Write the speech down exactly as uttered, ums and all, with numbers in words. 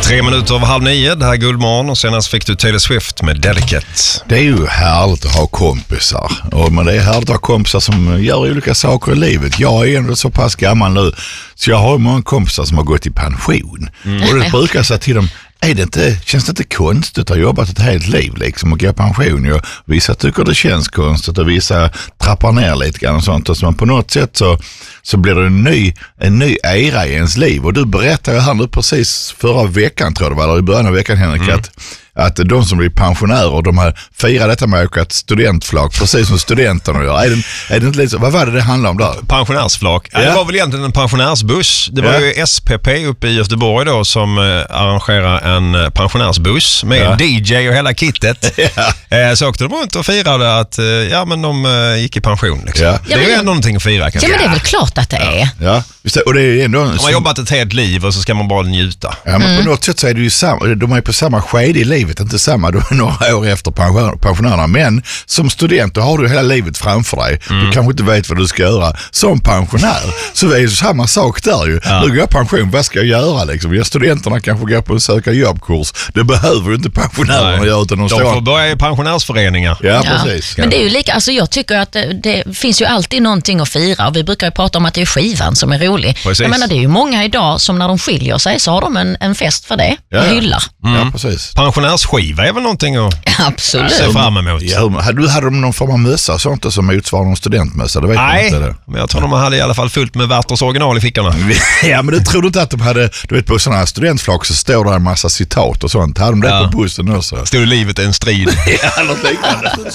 Tre minuter över halv nio, det här är Guldmorgon och senast fick du Taylor Swift med Delicate. Det är ju härligt att ha kompisar, och men det är härligt att ha kompisar som gör olika saker i livet. Jag är ändå så pass gammal nu så jag har många kompisar som har gått i pension. Mm. Och det brukar jag säga till dem, är det inte, känns det inte konstigt att ha jobbat ett helt liv liksom och gå i pension? Jag, vissa tycker det känns konstigt och vissa trappar ner lite grann och sånt. Och så, men på något sätt så, så blir det en ny, en ny era i ens liv. Och du berättade ju här nu precis förra veckan, tror jag det var, eller i början av veckan, Henrik, mm. att att de som blir pensionärer, de här firar detta med att åka ett studentflak, precis som studenterna gör. Är det, är det inte lite så? Vad var det det handlade om där? Pensionärsflak. Ja. Det var väl egentligen en pensionärsbuss. Det var ja. ju S P P uppe i Göteborg då som eh, arrangerar en pensionärsbuss med ja. en D J och hela kittet. Ja. Eh, så åkte de runt och firade att eh, ja, men de eh, gick i pension. Liksom. Ja. Det är ju ändå någonting att fira. Ja, men det är väl klart att det är. Ja, ja. Och det är ändå de har jobbat ett helt liv och så ska man bara njuta. Ja, men mm. på något sätt så är det ju samma, de är på samma skede i livet. Inte samma, du är några år efter pensionärerna, men som student då har du hela livet framför dig. Mm. Du kanske inte vet vad du ska göra. Som pensionär så är det samma sak där ju. Ja. Nu går jag pension, vad ska jag göra liksom? Jag studenterna kanske går på en söka jobbkurs. Det behöver ju inte pensionärerna göra, utan de, de får börja i pensionärsföreningar. Ja, ja. Precis. Men det är ju lika, alltså jag tycker att det, det finns ju alltid någonting att fira, och vi brukar ju prata om att det är skivan som är rolig. Precis. Jag menar, det är ju många idag som när de skiljer sig så har de en, en fest för det. Ja, och hyllar. Mm. Ja, precis. Pensionärsskiva är väl någonting att absolut. se fram emot. Ja, hade, hade de någon form av mössa och sånt som motsvarar någon studentmössa? Det vet Nej, inte det. Men jag tror de hade i alla fall fullt med Werthers original i fickorna. Ja, men det tror du inte att de hade, du vet, på sådana här studentflak så står det en massa citat och sånt. Hade de det ja. på bussen också? Stod livet är en strid. Ja, något liknande.